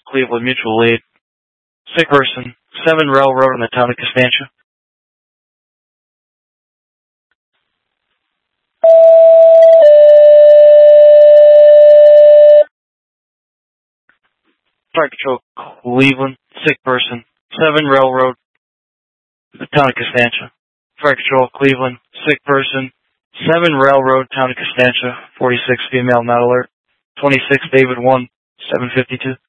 Cleveland Mutual Aid. Sick person, 7 Railroad in the town of Costantia. Fire Patrol Cleveland, sick person, 7 Railroad, the town of Costantia. Fire Patrol Cleveland, sick person, 7 Railroad, town of Costantia, 46 female, not alert. 26 David 1, 752.